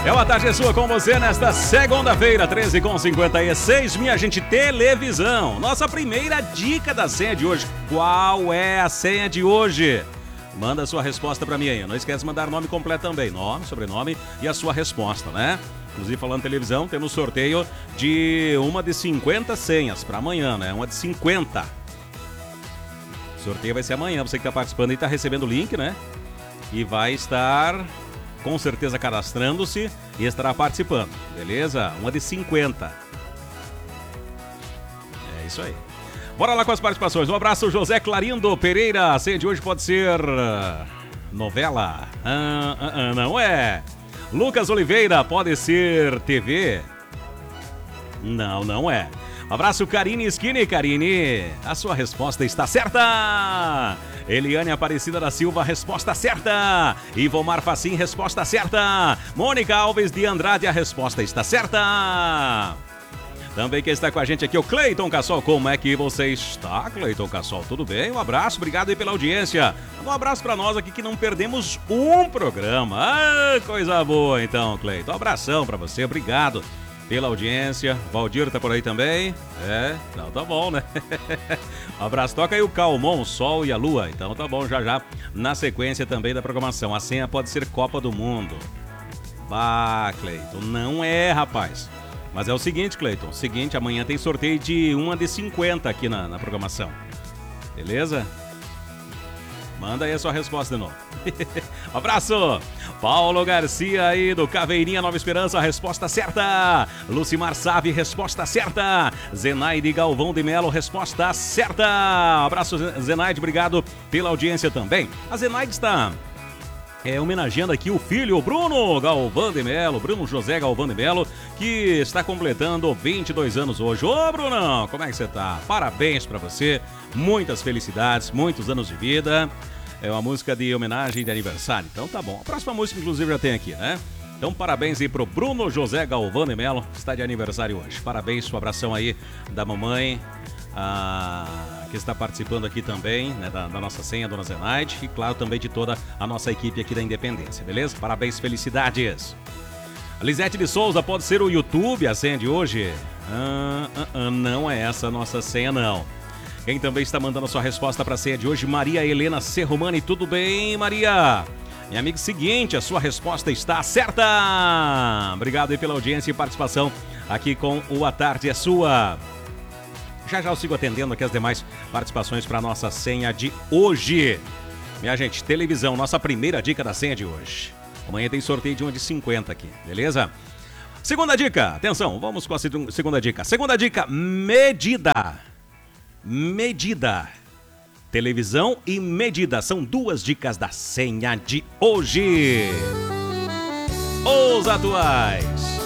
É uma tarde sua com você nesta segunda-feira, 13h56, minha gente, televisão. Nossa primeira dica da senha de hoje. Qual é a senha de hoje? Manda a sua resposta pra mim aí. Não esquece de mandar nome completo também. Nome, sobrenome e a sua resposta, né? Inclusive, falando televisão, temos sorteio de uma de 50 senhas pra amanhã, né? Uma de 50. O sorteio vai ser amanhã. Você que tá participando aí tá recebendo o link, né? E vai estar, com certeza, cadastrando-se e estará participando. Beleza? Uma de 50. É isso aí. Bora lá com as participações. Um abraço, José Clarindo Pereira. A senha de hoje pode ser novela? Não é. Lucas Oliveira, pode ser TV? Não, não é. Um abraço, Karine Skinny. Karine, a sua resposta está certa. Eliane Aparecida da Silva, resposta certa. Ivomar Facim, resposta certa. Mônica Alves de Andrade, a resposta está certa. Também quem está com a gente aqui é o Cleiton Cassol. Como é que você está, Cleiton Cassol? Tudo bem? Um abraço, obrigado aí pela audiência. Um abraço para nós aqui que não perdemos um programa. Ah, coisa boa então, Cleiton. Um abração para você, obrigado pela audiência. Valdir tá por aí também? É, então tá bom, né? Um abraço, toca aí o Calmon, o Sol e a Lua. Então tá bom, já na sequência também da programação. A senha pode ser Copa do Mundo. Bah, Cleiton, não é, rapaz. Mas é o seguinte, Cleiton, amanhã tem sorteio de uma de 50 aqui na programação. Beleza? Manda aí a sua resposta de novo. Um abraço! Paulo Garcia aí do Caveirinha Nova Esperança, resposta certa. Lucimar Save, resposta certa. Zenaide Galvão de Melo, resposta certa. Um abraço, Zenaide, obrigado pela audiência também. A Zenaide está homenageando aqui o filho Bruno Galvão de Melo, Bruno José Galvão de Melo, que está completando 22 anos hoje. Ô, Brunão, como é que você tá? Parabéns pra você, muitas felicidades, muitos anos de vida. É uma música de homenagem de aniversário, então tá bom. A próxima música, inclusive, já tem aqui, né? Então, parabéns aí pro Bruno José Galvão de Melo, que está de aniversário hoje. Parabéns, um abração aí da mamãe, que está participando aqui também, né, da nossa senha, Dona Zenaide, e claro, também de toda a nossa equipe aqui da Independência, beleza? Parabéns, felicidades. Lisete de Souza, pode ser o YouTube a senha de hoje? Não é essa a nossa senha, não. Quem também está mandando a sua resposta para a senha de hoje? Maria Helena Serromani, tudo bem, Maria? Minha amiga, seguinte, a sua resposta está certa. Obrigado aí pela audiência e participação aqui com o A Tarde é Sua. Já eu sigo atendendo aqui as demais participações para a nossa senha de hoje. Minha gente, televisão, nossa primeira dica da senha de hoje. Amanhã tem sorteio de uma de 50 aqui, beleza? Segunda dica, atenção, vamos com a segunda dica. Segunda dica, medida. Medida. Televisão e medida são duas dicas da senha de hoje. Os atuais.